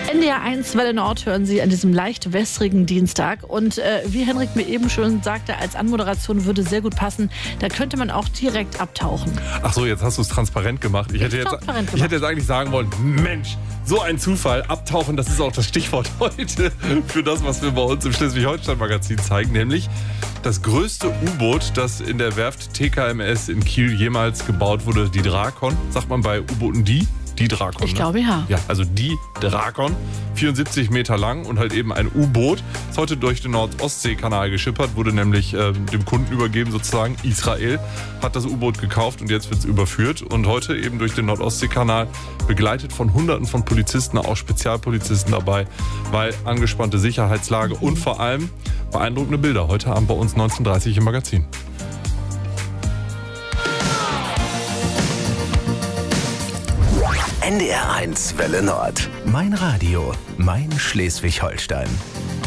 NDR1 Welle Nord hören Sie an diesem leicht wässrigen Dienstag. Und wie Henrik mir eben schon sagte, als Anmoderation würde sehr gut passen, da könnte man auch direkt abtauchen. Ach so, jetzt hast du es transparent gemacht. Ich hätte jetzt eigentlich sagen wollen, Mensch, so ein Zufall, abtauchen, das ist auch das Stichwort heute für das, was wir bei uns im Schleswig-Holstein-Magazin zeigen, nämlich das größte U-Boot, das in der Werft TKMS in Kiel jemals gebaut wurde, die Drakon. Sagt man bei U-Booten die Drakon. Ich glaube, ja. Ja, also die Drakon, 74 Meter lang und halt eben ein U-Boot. Ist heute durch den Nord-Ostsee-Kanal geschippert, wurde nämlich dem Kunden übergeben sozusagen. Israel hat das U-Boot gekauft und jetzt wird es überführt. Und heute eben durch den Nord-Ostsee-Kanal, begleitet von Hunderten von Polizisten, auch Spezialpolizisten dabei, weil angespannte Sicherheitslage und vor allem beeindruckende Bilder. Heute Abend bei uns 19:30 im Magazin. NDR1 Welle Nord. Mein Radio, mein Schleswig-Holstein.